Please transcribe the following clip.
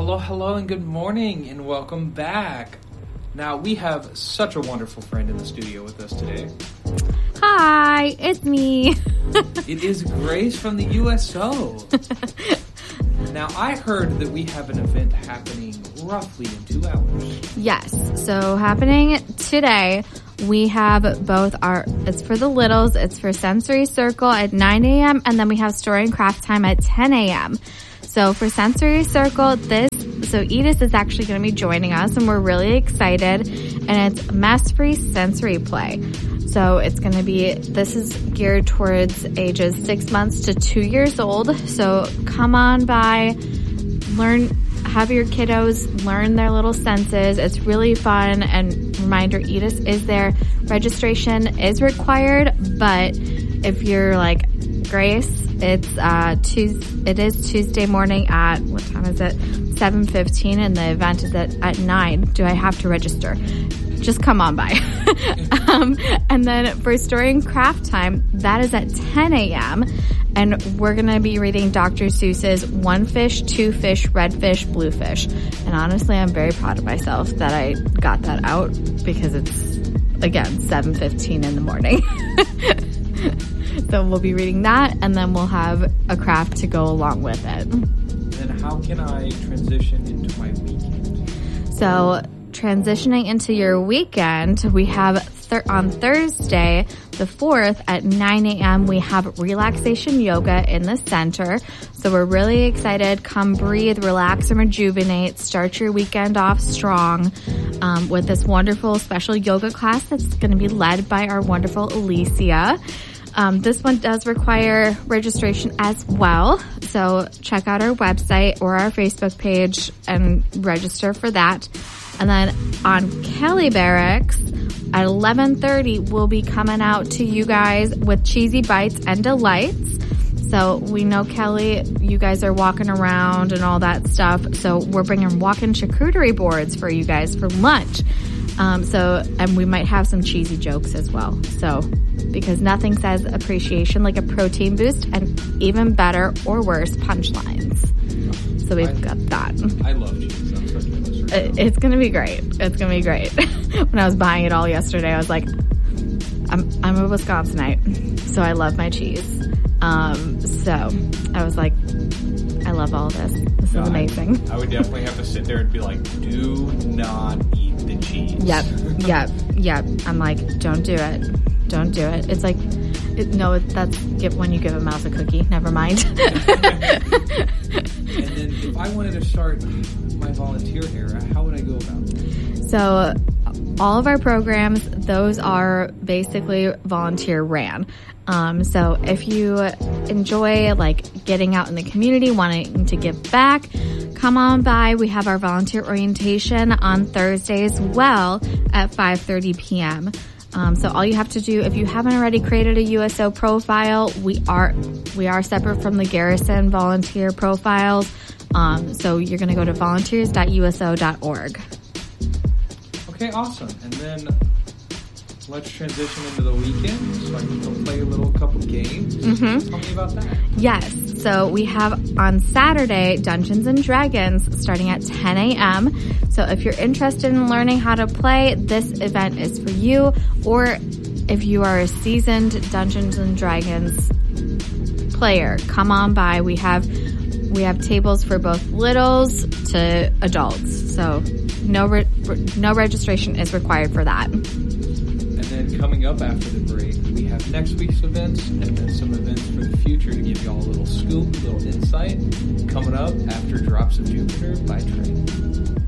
Hello, and good morning, and welcome back. Now, we have such a wonderful friend in the studio with us today. Hi, it's me. It is Grace from the USO. Now, I heard that we have an event happening roughly in 2 hours. Yes, so happening today, we have it's for the littles, it's for Sensory Circle at 9 a.m., and then we have Story and Craft Time at 10 a.m. So for Sensory Circle, Edis is actually going to be joining us, and we're really excited, and it's mess-free sensory play. So this is geared towards ages 6 months to 2 years old. So come on by, have your kiddos learn their little senses. It's really fun. And reminder, Edis is there. Registration is required, but if you're like Grace, it is Tuesday morning at, what time is it? 7:15, and the event is at 9. Do I have to register? Just come on by. And then for Story and Craft Time, that is at 10 a.m. And we're going to be reading Dr. Seuss's One Fish, Two Fish, Red Fish, Blue Fish. And honestly, I'm very proud of myself that I got that out because it's, again, 7:15 in the morning. So we'll be reading that, and then we'll have a craft to go along with it. Then how can I transition into my weekend? So transitioning into your weekend, we have on Thursday, the 4th at 9 a.m., we have relaxation yoga in the center. So we're really excited. Come breathe, relax, and rejuvenate. Start your weekend off strong with this wonderful special yoga class that's going to be led by our wonderful Alicia. This one does require registration as well. So check out our website or our Facebook page and register for that. And then on Kelly Barracks at 11:30, we'll be coming out to you guys with cheesy bites and delights. So we know, Kelly, you guys are walking around and all that stuff. So we're bringing walk-in charcuterie boards for you guys for lunch. And we might have some cheesy jokes as well. So, because nothing says appreciation like a protein boost, and even better or worse, punchlines. So we've got that. I love cheese. I'm such a listener. It's going to be great. It's going to be great. When I was buying it all yesterday, I was like, I'm a Wisconsinite, so I love my cheese. So I was like, I love all this. This is amazing. I would definitely have to sit there and be like, do not eat the cheese. Yep. I'm like, don't do it. Don't do it. It's like, that's when you give a mouse a cookie. Never mind. And then if I wanted to start my volunteer era, how would I go about it? So all of our programs, those are basically volunteer ran. So if you enjoy like getting out in the community, wanting to give back, come on by. We have our volunteer orientation on Thursday as well at 5:30 p.m. So all you have to do, if you haven't already created a USO profile, we are separate from the Garrison volunteer profiles. So you're going to go to volunteers.uso.org. Okay, awesome. And then let's transition into the weekend so I can go play a couple games. Mm-hmm. Tell me about that. Yes. So we have on Saturday Dungeons and Dragons starting at 10 a.m. So if you're interested in learning how to play, this event is for you. Or if you are a seasoned Dungeons and Dragons player, come on by. We have tables for both littles to adults. So no registration is required for that. And then coming up after the break, we have next week's events and then some events for the future to give you all a little scoop, a little insight coming up after Drops of Jupiter by Train.